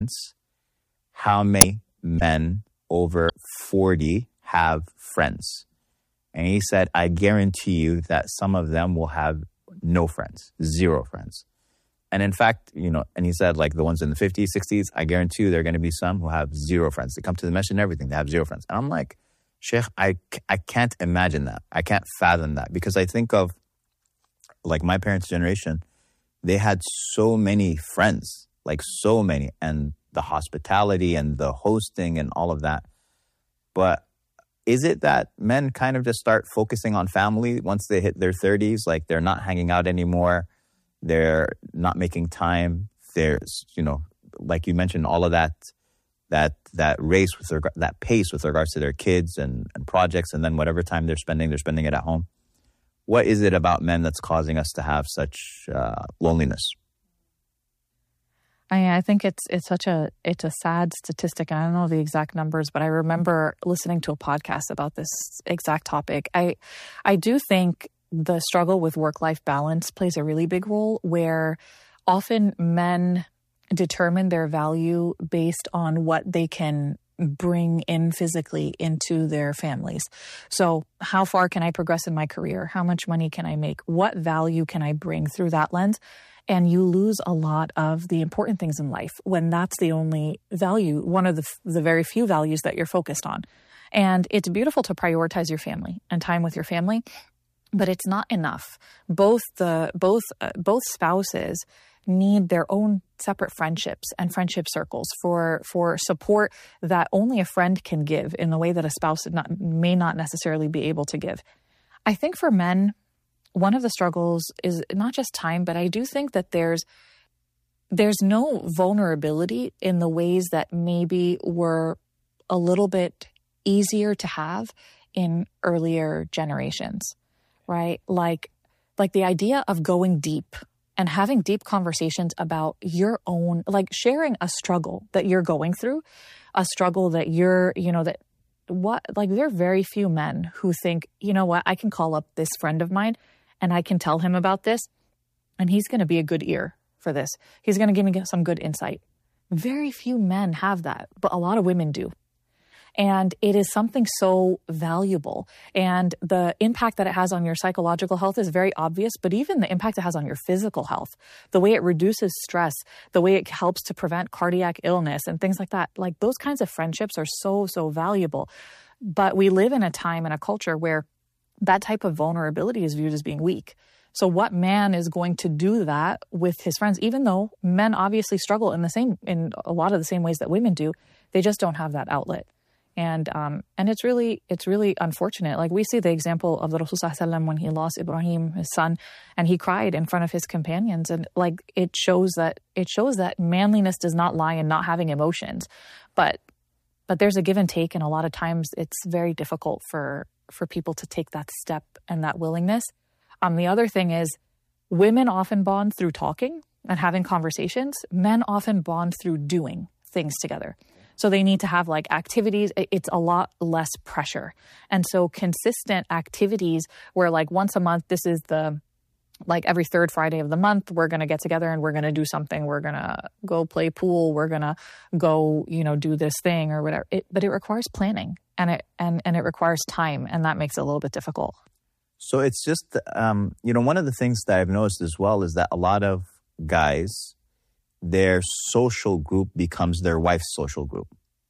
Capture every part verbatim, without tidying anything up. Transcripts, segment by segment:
how many men over forty have friends? And he said, I guarantee you that some of them will have no friends, zero friends. And in fact, you know, and he said, like the ones in the fifties, sixties, I guarantee you there are going to be some who have zero friends. They come to the masjid and everything, they have zero friends. And I'm like, Sheikh, I, I can't imagine that. I can't fathom that, because I think of like my parents' generation, they had so many friends, like so many, and the hospitality and the hosting and all of that. But is it that men kind of just start focusing on family once they hit their thirties? Like they're not hanging out anymore. They're not making time. There's, you know, like you mentioned, all of that, that, that race with reg- that pace with regards to their kids and, and projects. And then whatever time they're spending, they're spending it at home. What is it about men that's causing us to have such uh, loneliness? I, I think it's it's such a it's a sad statistic, and I don't know the exact numbers, but I remember listening to a podcast about this exact topic. I I do think the struggle with work-life balance plays a really big role, where often men determine their value based on what they can bring in physically into their families. So how far can I progress in my career? How much money can I make? What value can I bring through that lens? And you lose a lot of the important things in life when that's the only value, one of the, the very few values that you're focused on. And it's beautiful to prioritize your family and time with your family, but it's not enough. Both the both uh, both spouses need their own separate friendships and friendship circles for for support that only a friend can give in the way that a spouse not, may not necessarily be able to give. I think for men, one of the struggles is not just time, but I do think that there's there's no vulnerability in the ways that maybe were a little bit easier to have in earlier generations, right? Like like the idea of going deep and having deep conversations about your own, like sharing a struggle that you're going through, a struggle that you're, you know, that what, like there are very few men who think, you know what, I can call up this friend of mine and I can tell him about this and he's going to be a good ear for this. He's going to give me some good insight. Very few men have that, but a lot of women do. And it is something so valuable. And the impact that it has on your psychological health is very obvious, but even the impact it has on your physical health, the way it reduces stress, the way it helps to prevent cardiac illness and things like that, like those kinds of friendships are so, so valuable. But we live in a time and a culture where that type of vulnerability is viewed as being weak. So what man is going to do that with his friends, even though men obviously struggle in the same, in a lot of the same ways that women do, they just don't have that outlet. And um, and it's really it's really unfortunate. Like we see the example of the Rasul Sallallahu Alaihi Wasallam when he lost Ibrahim, his son, and he cried in front of his companions. And like it shows that it shows that manliness does not lie in not having emotions, but but there's a give and take, and a lot of times it's very difficult for for people to take that step and that willingness. Um, the other thing is, women often bond through talking and having conversations. Men often bond through doing things together. So they need to have like activities. It's a lot less pressure. And so consistent activities where like once a month, this is the, like every third Friday of the month, we're going to get together and we're going to do something. We're going to go play pool. We're going to go, you know, do this thing or whatever. It, but it requires planning and it, and, and it requires time. And that makes it a little bit difficult. So it's just, um, you know, one of the things that I've noticed as well is that a lot of guys, their social group becomes their wife's social group.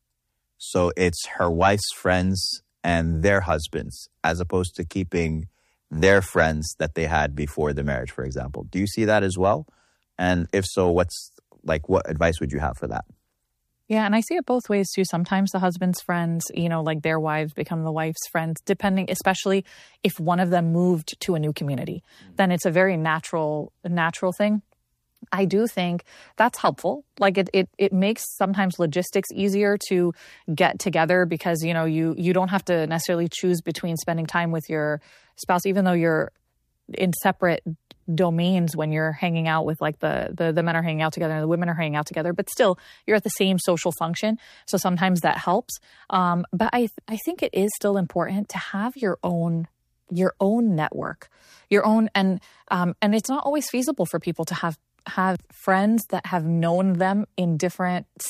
So it's her wife's friends and their husbands, as opposed to keeping their friends that they had before the marriage, for example. Do you see that as well? And if so, what's like, what advice would you have for that? Yeah, and I see it both ways too. Sometimes the husband's friends, you know, like their wives become the wife's friends, depending, especially if one of them moved to a new community, then it's a very natural, natural thing. I do think that's helpful. Like it, it, it makes sometimes logistics easier to get together because, you know, you, you don't have to necessarily choose between spending time with your spouse, even though you're in separate domains when you're hanging out with like the, the, the men are hanging out together and the women are hanging out together, but still you're at the same social function. So sometimes that helps. Um, but I, I think it is still important to have your own your own network, your own, and um, and it's not always feasible for people to have have friends that have known them in different